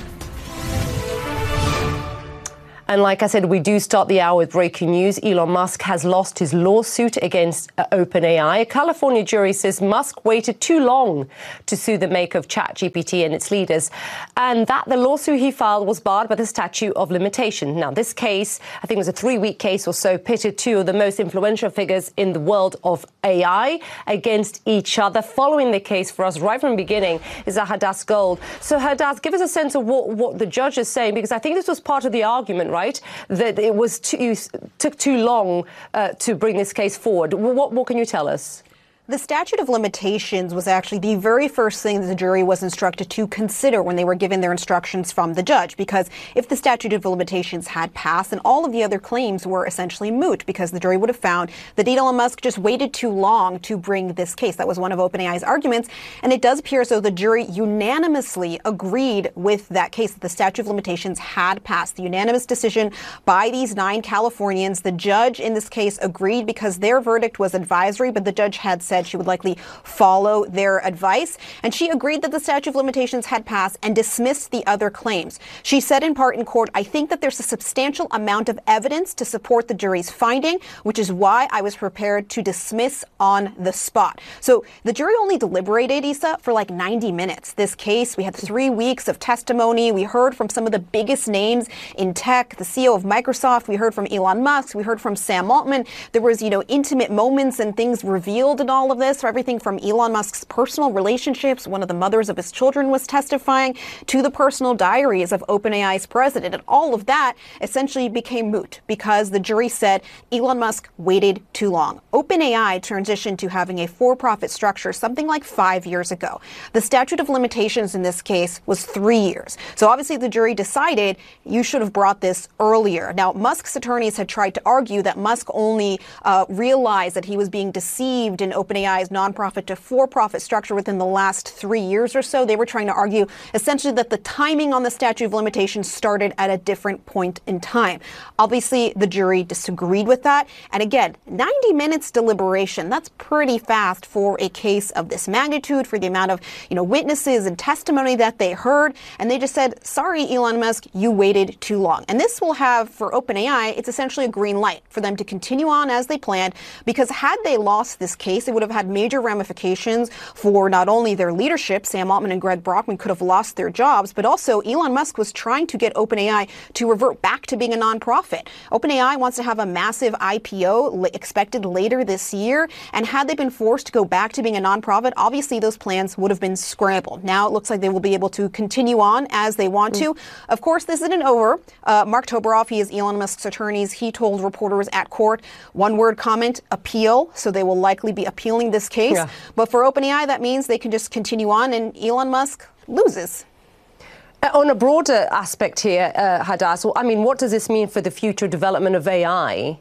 And like I said, we do start the hour with breaking news. Elon Musk has lost his lawsuit against uh, OpenAI. A California jury says Musk waited too long to sue the maker of ChatGPT and its leaders, and that the lawsuit he filed was barred by the statute of limitation. Now, this case, I think it was a three-week case or so, pitted two of the most influential figures in the world of A I against each other. Following the case for us right from the beginning is Hadas Gold. So, Hadas, give us a sense of what, what the judge is saying, because I think this was part of the argument, right, that it was too, took too long uh, to bring this case forward. What more can you tell us? The statute of limitations was actually the very first thing that the jury was instructed to consider when they were given their instructions from the judge, because if the statute of limitations had passed, then all of the other claims were essentially moot, because the jury would have found that Elon Musk just waited too long to bring this case. That was one of OpenAI's arguments, and it does appear as though the jury unanimously agreed with that case, that the statute of limitations had passed. The unanimous decision by these nine Californians. The judge in this case agreed because their verdict was advisory, but the judge had said she would likely follow their advice. And she agreed that the statute of limitations had passed and dismissed the other claims. She said in part in court, "I think that there's a substantial amount of evidence to support the jury's finding, which is why I was prepared to dismiss on the spot." So the jury only deliberated, Isa, for like ninety minutes. This case, we had three weeks of testimony. We heard from some of the biggest names in tech, the C E O of Microsoft. We heard from Elon Musk. We heard from Sam Altman. There was, you know, intimate moments and things revealed and all of this, for everything from Elon Musk's personal relationships, one of the mothers of his children was testifying, to the personal diaries of OpenAI's president. And all of that essentially became moot because the jury said Elon Musk waited too long. OpenAI transitioned to having a for-profit structure something like five years ago. The statute of limitations in this case was three years. So obviously the jury decided you should have brought this earlier. Now, Musk's attorneys had tried to argue that Musk only uh, realized that he was being deceived in OpenAI's nonprofit to for-profit structure within the last three years or so. They were trying to argue essentially that the timing on the statute of limitations started at a different point in time. Obviously, the jury disagreed with that. And again, ninety minutes deliberation, that's pretty fast for a case of this magnitude, for the amount of, you know, witnesses and testimony that they heard. And they just said, sorry, Elon Musk, you waited too long. And this will have, for OpenAI, it's essentially a green light for them to continue on as they planned, because had they lost this case, it would have had major ramifications for not only their leadership. Sam Altman and Greg Brockman could have lost their jobs, but also Elon Musk was trying to get OpenAI to revert back to being a nonprofit. OpenAI wants to have a massive I P O expected later this year, and had they been forced to go back to being a nonprofit, obviously those plans would have been scrambled. Now it looks like they will be able to continue on as they want to. Of course, this isn't over. Uh, Mark Toberoff, he is Elon Musk's attorneys. He told reporters at court, one word comment, appeal. So they will likely be appealing this case. Yeah. But for OpenAI, that means they can just continue on and Elon Musk loses. Uh, on a broader aspect here, uh, Hadas, I mean, what does this mean for the future development of A I?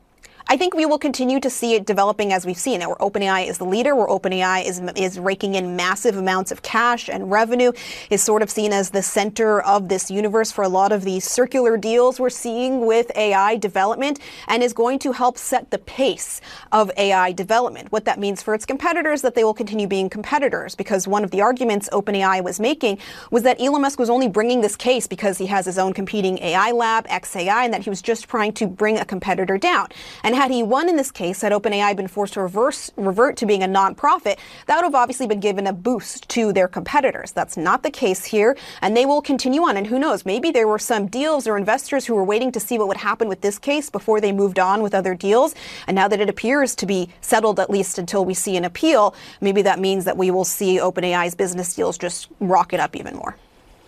I think we will continue to see it developing as we've seen it, where OpenAI is the leader, where OpenAI is is raking in massive amounts of cash and revenue, is sort of seen as the center of this universe for a lot of these circular deals we're seeing with A I development, and is going to help set the pace of A I development. What that means for its competitors, that they will continue being competitors, because one of the arguments OpenAI was making was that Elon Musk was only bringing this case because he has his own competing A I lab, X A I, and that he was just trying to bring a competitor down. And had he won in this case, had OpenAI been forced to reverse, revert to being a nonprofit, that would have obviously been given a boost to their competitors. That's not the case here, and they will continue on. And who knows, maybe there were some deals or investors who were waiting to see what would happen with this case before they moved on with other deals. And now that it appears to be settled, at least until we see an appeal, maybe that means that we will see OpenAI's business deals just rocket up even more.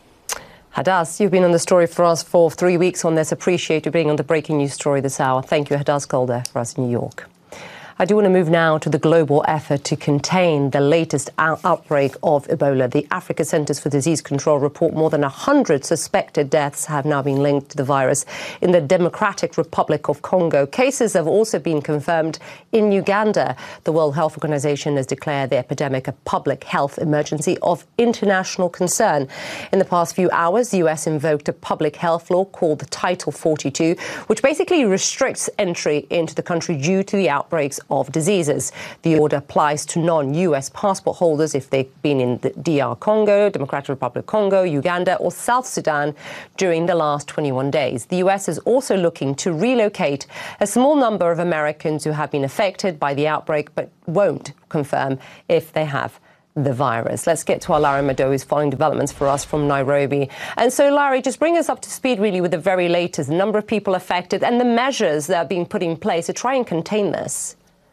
Hadas, you've been on the story for us for three weeks on this. Appreciate you being on the breaking news story this hour. Thank you, Hadas Golder, for us in New York. I do want to move now to the global effort to contain the latest out- outbreak of Ebola. The Africa Centers for Disease Control report more than one hundred suspected deaths have now been linked to the virus in the Democratic Republic of Congo. Cases have also been confirmed in Uganda. The World Health Organization has declared the epidemic a public health emergency of international concern. In the past few hours, the U S invoked a public health law called Title forty-two, which basically restricts entry into the country due to the outbreaks of diseases. The order applies to non-U S passport holders if they've been in the D R Congo, Democratic Republic of Congo, Uganda or South Sudan during the last twenty-one days. The U S is also looking to relocate a small number of Americans who have been affected by the outbreak but won't confirm if they have the virus. Let's get to our Larry Mado, who's following developments for us from Nairobi. And so, Larry, just bring us up to speed really with the very latest number of people affected and the measures that are being put in place to try and contain this.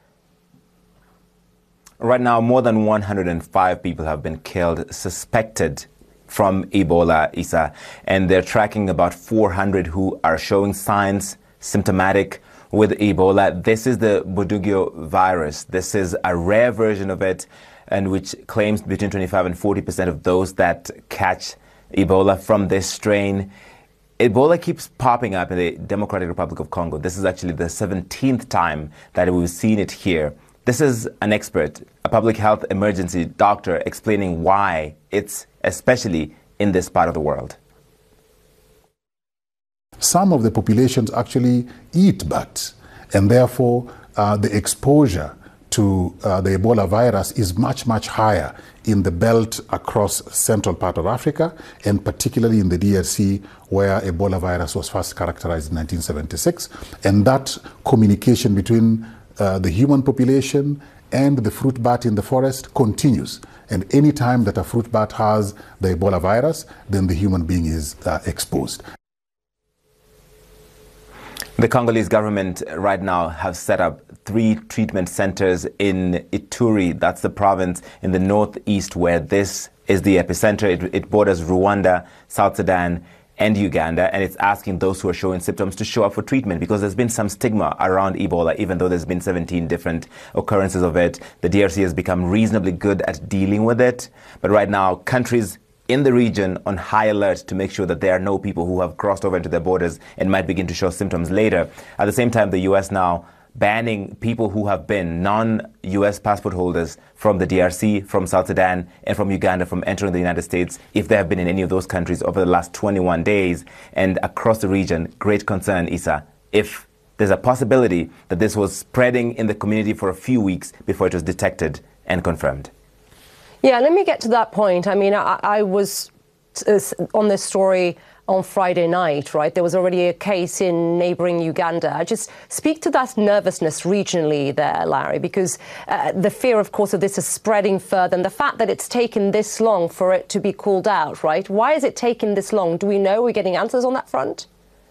Right now, more than one hundred five people have been killed, suspected from Ebola, Isa, and they're tracking about four hundred who are showing signs, symptomatic with Ebola. This is the Bundibugyo virus. This is a rare version of it, and which claims between twenty-five and forty percent of those that catch Ebola from this strain. Ebola keeps popping up in the Democratic Republic of Congo. This is actually the seventeenth time that we've seen it here. This is an expert, a public health emergency doctor, explaining why it's especially in this part of the world. Some of the populations actually eat bats, and therefore uh, the exposure to uh, the Ebola virus is much, much higher in the belt across central part of Africa, and particularly in the D R C, where Ebola virus was first characterized in nineteen seventy-six. And that communication between uh, the human population and the fruit bat in the forest continues. And any time that a fruit bat has the Ebola virus, then the human being is uh, exposed. The Congolese government right now have set up three treatment centers in Ituri. That's the province in the northeast where this is the epicenter. It, it borders Rwanda, South Sudan, and Uganda, and it's asking those who are showing symptoms to show up for treatment because there's been some stigma around Ebola, even though there's been seventeen different occurrences of it. The D R C has become reasonably good at dealing with it, but right now countries in the region on high alert to make sure that there are no people who have crossed over into their borders and might begin to show symptoms later. At the same time, the U S now banning people who have been non-U S passport holders from the D R C, from South Sudan, and from Uganda from entering the United States if they have been in any of those countries over the last twenty-one days. And across the region, great concern, Isa, if there's a possibility that this was spreading in the community for a few weeks before it was detected and confirmed. Yeah, let me get to that point. I mean, I, I was uh, on this story on Friday night, right? There was already a case in neighboring Uganda. I just speak to that nervousness regionally there, Larry, because uh, the fear, of course, of this is spreading further, and the fact that it's taken this long for it to be called out, right? Why is it taking this long? Do we know? We're getting answers on that front?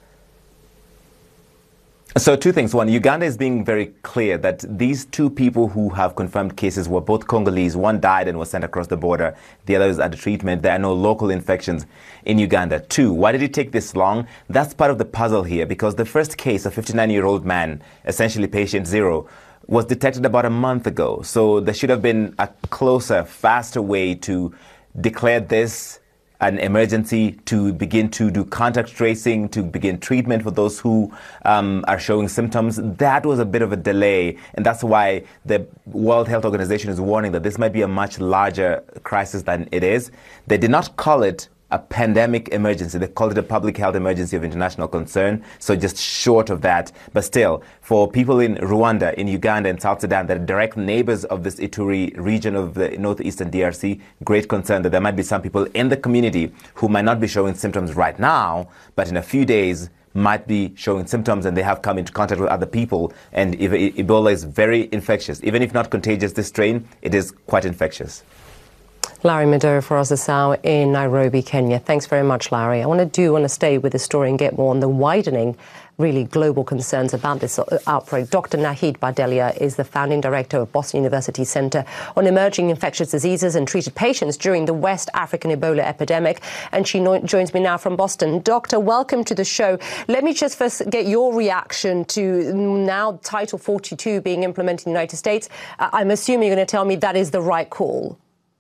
So two things. One, Uganda is being very clear that these two people who have confirmed cases were both Congolese. One died and was sent across the border. The other is under treatment. There are no local infections in Uganda. Two, why did it take this long? That's part of the puzzle here, because the first case, a fifty-nine-year-old man, essentially patient zero, was detected about a month ago. So there should have been a closer, faster way to declare this an emergency, to begin to do contact tracing, to begin treatment for those who um, are showing symptoms. That was a bit of a delay, and that's why the World Health Organization is warning that this might be a much larger crisis than it is. They did not call it a pandemic emergency. They called it a public health emergency of international concern, so just short of that. But still, for people in Rwanda, in Uganda, and South Sudan that are direct neighbors of this Ituri region of the northeastern D R C, great concern that there might be some people in the community who might not be showing symptoms right now, but in a few days might be showing symptoms and they have come into contact with other people. And if Ebola is very infectious. Even if not contagious, this strain, it is quite infectious. Larry Mado for us this hour in Nairobi, Kenya. Thanks very much, Larry. I want to do want to stay with the story and get more on the widening really global concerns about this outbreak. Doctor Nahid Bardelia is the founding director of Boston University Center on Emerging Infectious Diseases and treated patients during the West African Ebola epidemic. And she no- joins me now from Boston. Doctor, welcome to the show. Let me just first get your reaction to now Title forty-two being implemented in the United States. Uh, I'm assuming you're going to tell me that is the right call.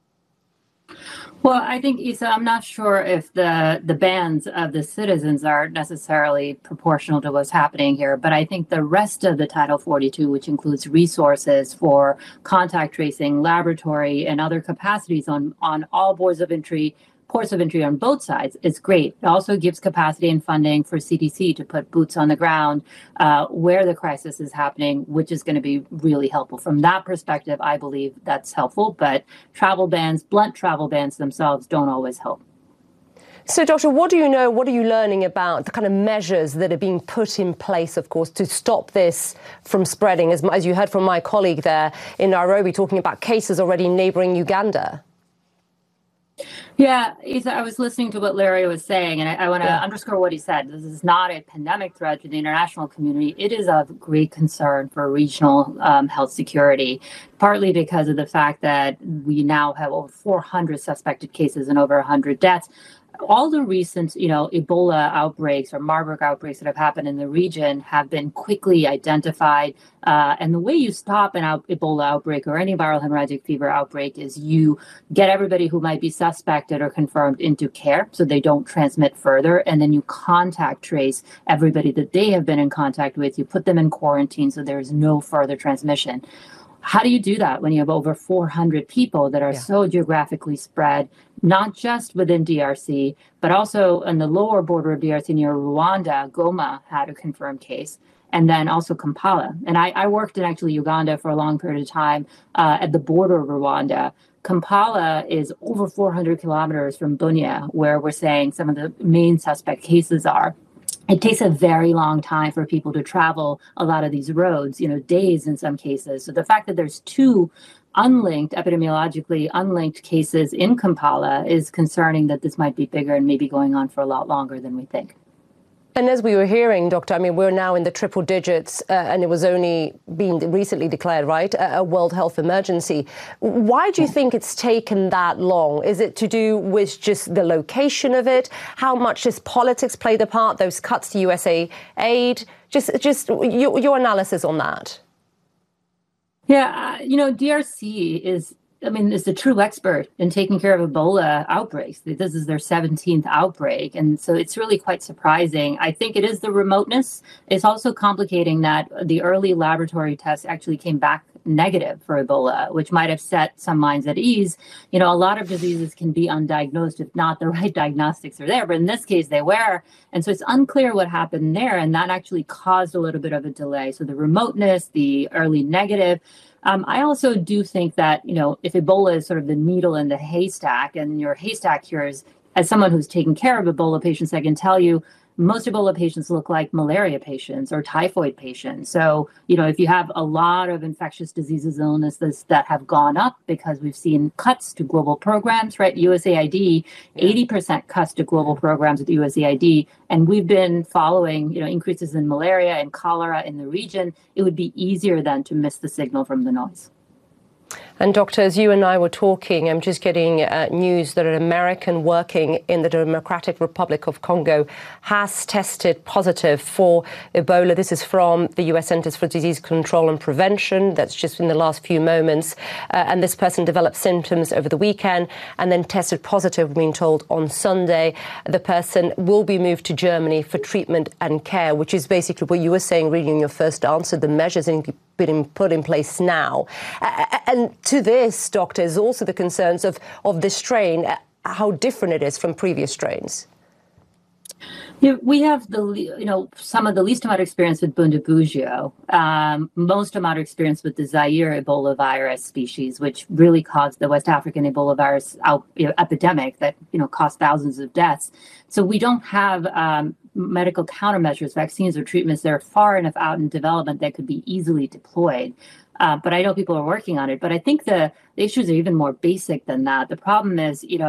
Well, I think, Issa, I'm not sure if the, the bans of the citizens are necessarily proportional to what's happening here, but I think the rest of the Title forty-two, which includes resources for contact tracing, laboratory, and other capacities on, on all boards of entry, ports of entry on both sides, is great. It also gives capacity and funding for C D C to put boots on the ground uh, where the crisis is happening, which is going to be really helpful. From that perspective, I believe that's helpful, but travel bans, blunt travel bans themselves don't always help. So, Doctor, what do you know, what are you learning about the kind of measures that are being put in place, of course, to stop this from spreading, as, as you heard from my colleague there in Nairobi, talking about cases already in neighboring Uganda? Yeah, I was listening to what Larry was saying, and I, I want to Yeah. underscore what he said. This is not a pandemic threat to the international community. It is of great concern for regional um, health security, partly because of the fact that we now have over four hundred suspected cases and over one hundred deaths. All the recent, you know, Ebola outbreaks or Marburg outbreaks that have happened in the region have been quickly identified. Uh, and the way you stop an out- Ebola outbreak or any viral hemorrhagic fever outbreak is you get everybody who might be suspected or confirmed into care so they don't transmit further. And then you contact trace everybody that they have been in contact with. You put them in quarantine so there is no further transmission. How do you do that when you have over four hundred people that are Yeah. so geographically spread, not just within D R C, but also on the lower border of D R C near Rwanda? Goma had a confirmed case, and then also Kampala. And I, I worked in actually Uganda for a long period of time uh, at the border of Rwanda. Kampala is over four hundred kilometers from Bunia, where we're saying some of the main suspect cases are. It takes a very long time for people to travel a lot of these roads, you know, days in some cases. So the fact that there's two unlinked, epidemiologically unlinked cases in Kampala is concerning that this might be bigger and maybe going on for a lot longer than we think. And as we were hearing, Doctor, I mean, we're now in the triple digits, uh, and it was only being recently declared, right, a, a World Health Emergency. Why do you think it's taken that long? Is it to do with just the location of it? How much has politics played a part, those cuts to U S A aid? Just, just your, your analysis on that. Yeah, uh, you know, D R C is, I mean, is the true expert in taking care of Ebola outbreaks. This is their seventeenth outbreak. And so it's really quite surprising. I think it is the remoteness. It's also complicating that the early laboratory tests actually came back negative for Ebola, which might have set some minds at ease. You know, a lot of diseases can be undiagnosed if not the right diagnostics are there. But in this case, they were. And so it's unclear what happened there. And that actually caused a little bit of a delay. So the remoteness, the early negative. Um, I also do think that, you know, if Ebola is sort of the needle in the haystack, and your haystack here is, as someone who's taken care of Ebola patients, I can tell you most Ebola patients look like malaria patients or typhoid patients. So, you know, if you have a lot of infectious diseases, illnesses that have gone up because we've seen cuts to global programs, right? U S A I D, eighty percent cuts to global programs with U S A I D. And we've been following, you know, increases in malaria and cholera in the region. It would be easier then to miss the signal from the noise. And Doctor, as you and I were talking, I'm just getting uh, news that an American working in the Democratic Republic of Congo has tested positive for Ebola. This is from the U S Centers for Disease Control and Prevention. That's just in the last few moments. Uh, and this person developed symptoms over the weekend and then tested positive, we're being told, on Sunday. The person will be moved to Germany for treatment and care, which is basically what you were saying, really, in your first answer, the measures in been put in place now. Uh, and to this, Doctor, is also the concerns of, of this strain, uh, how different it is from previous strains. Yeah, we have the, you know, some of the least amount of experience with Bundibugyo, um, most amount of experience with the Zaire Ebola virus species, which really caused the West African Ebola virus out, you know, epidemic that, you know, caused thousands of deaths. So we don't have um, medical countermeasures, vaccines or treatments that are far enough out in development that could be easily deployed. Uh, but I know people are working on it. But I think the, the issues are even more basic than that. The problem is, you know,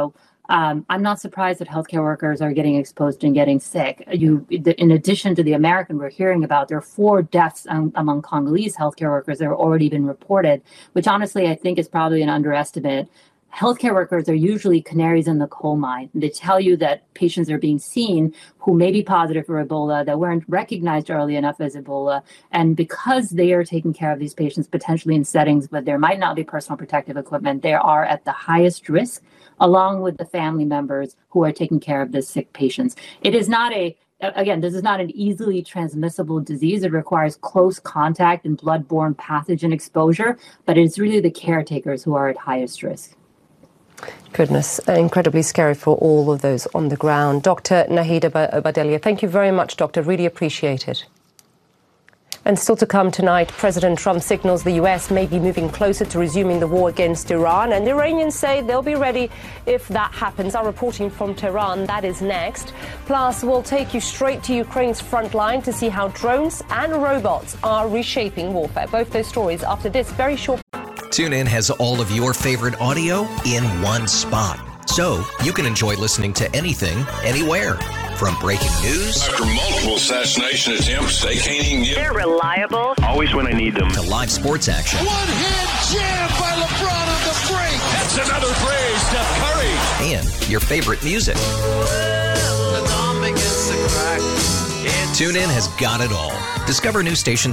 Um, I'm not surprised that healthcare workers are getting exposed and getting sick. You, in addition to the American we're hearing about, there are four deaths um, among Congolese healthcare workers that have already been reported, which honestly I think is probably an underestimate. Healthcare workers are usually canaries in the coal mine. They tell you that patients are being seen who may be positive for Ebola, that weren't recognized early enough as Ebola. And because they are taking care of these patients potentially in settings where there might not be personal protective equipment, they are at the highest risk, along with the family members who are taking care of the sick patients. It is not a Again, this is not an easily transmissible disease. It requires close contact and blood-borne pathogen exposure, but it's really the caretakers who are at highest risk. Goodness, incredibly scary for all of those on the ground. Doctor Nahida Bhadelia, thank you very much, Doctor. Really appreciate it. And still to come tonight, President Trump signals the U S may be moving closer to resuming the war against Iran, and the Iranians say they'll be ready if that happens. Our reporting from Tehran, that is next. Plus, we'll take you straight to Ukraine's front line to see how drones and robots are reshaping warfare. Both those stories after this very short... TuneIn has all of your favorite audio in one spot, so you can enjoy listening to anything, anywhere. From breaking news after multiple assassination attempts, they can't even get. They're reliable. Always when I need them. To live sports action. One hand jam by LeBron on the break. That's another three, Steph Curry. And your favorite music. TuneIn has got it all. Discover new stations